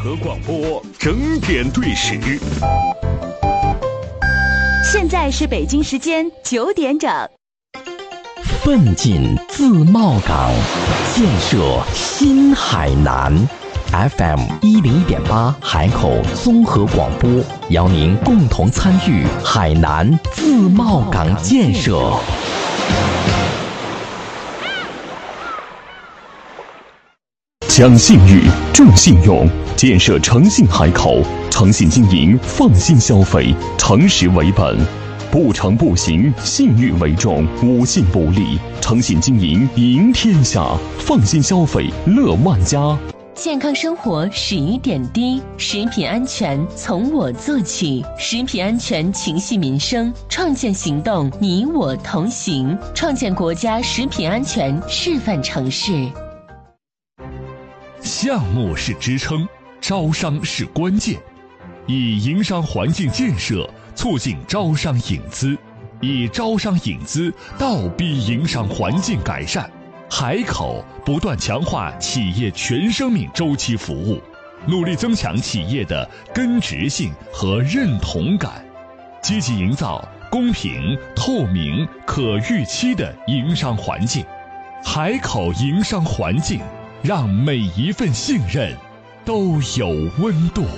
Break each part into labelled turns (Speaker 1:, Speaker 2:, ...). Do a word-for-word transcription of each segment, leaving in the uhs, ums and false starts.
Speaker 1: 合广播整点对时。
Speaker 2: 现在是北京时间九点整。
Speaker 3: 奋进自贸港，建设新海南。F M 一零一点八海口综合广播，邀您共同参与海南自贸港建设。
Speaker 1: 讲信誉，重信用，建设诚信海口，诚信经营，放心消费，诚实为本。不诚不行，信誉为重，五信不立，诚信经营赢天下，放心消费乐万家。
Speaker 4: 健康生活始于点滴，食品安全从我做起，食品安全情系民生，创建行动你我同行，创建国家食品安全示范城市。
Speaker 5: 项目是支撑，招商是关键，以营商环境建设促进招商引资，以招商引资倒逼营商环境改善。海口不断强化企业全生命周期服务，努力增强企业的根植性和认同感，积极营造公平、透明、可预期的营商环境。海口营商环境，让每一份信任都有温度。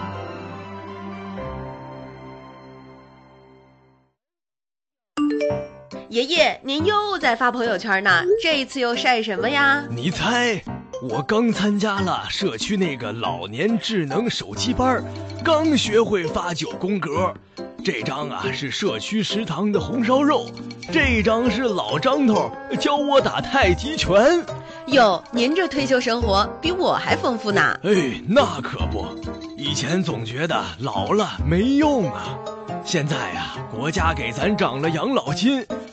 Speaker 6: 爷爷，您又在发朋友圈呢，这一次又晒什么呀？
Speaker 7: 你猜，我刚参加了社区那个老年智能手机班，刚学会发九宫格。这张啊是社区食堂的红烧肉，这张是老张头教我打太极拳。
Speaker 6: 哟，您这退休生活比我还丰富呢。
Speaker 7: 哎，那可不，以前总觉得老了没用啊，现在啊，国家给咱涨了养老金。